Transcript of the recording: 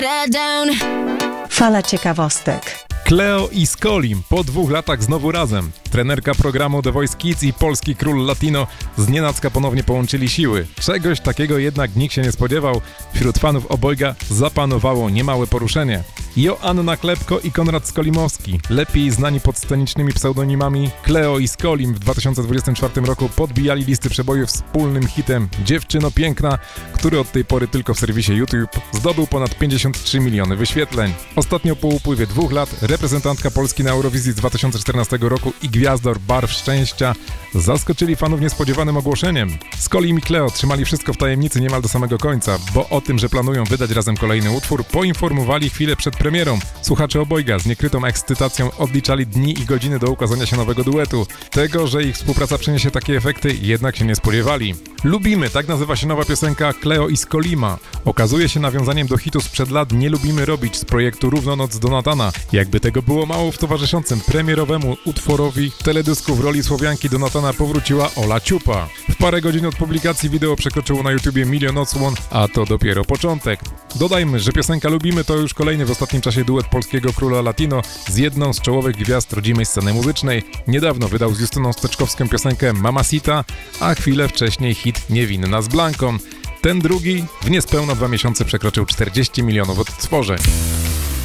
Fala ciekawostek. Cleo i Skolim po 2 latach znowu razem. Trenerka programu The Voice Kids i polski król latino znienacka ponownie połączyli siły. Czegoś takiego jednak nikt się nie spodziewał. Wśród fanów obojga zapanowało niemałe poruszenie. Joanna Klepko i Konrad Skolimowski, lepiej znani pod scenicznymi pseudonimami Cleo i Skolim, w 2024 roku podbijali listy przebojów wspólnym hitem Dziewczyno Piękna, który od tej pory tylko w serwisie YouTube zdobył ponad 53 miliony wyświetleń. Ostatnio po upływie 2 lat reprezentantka Polski na Eurowizji z 2014 roku i gwiazdor Barw Szczęścia zaskoczyli fanów niespodziewanym ogłoszeniem. Skolim i Cleo trzymali wszystko w tajemnicy niemal do samego końca, bo o tym, że planują wydać razem kolejny utwór, poinformowali chwilę przed premierą. Słuchacze obojga z niekrytą ekscytacją odliczali dni i godziny do ukazania się nowego duetu. Tego, że ich współpraca przyniesie takie efekty, jednak się nie spodziewali. Lubimy, tak nazywa się nowa piosenka Cleo i Skolima. Okazuje się nawiązaniem do hitu sprzed lat Nie lubimy robić z projektu Równonoc Donatana. Jakby tego było mało, w towarzyszącym premierowemu utworowi teledysku w roli Słowianki Donatana powróciła Ola Ciupa. W parę godzin od publikacji wideo przekroczyło na YouTubie 1 000 000 odsłon, a to dopiero początek. Dodajmy, że piosenka Lubimy to już kolejny w ostatnim czasie duet polskiego króla latino z jedną z czołowych gwiazd rodzimej sceny muzycznej. Niedawno wydał z Justyną Steczkowską piosenkę Mamacita, a chwilę wcześniej hit Niewinna z Blanką. Ten drugi w niespełna 2 miesiące przekroczył 40 milionów odtworzeń.